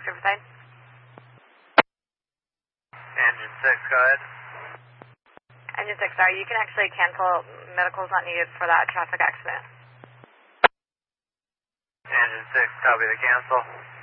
Riverside. Engine 6, go ahead. Engine 6, sorry, you can actually cancel. Medical's not needed for that traffic accident. Engine 6, copy the cancel.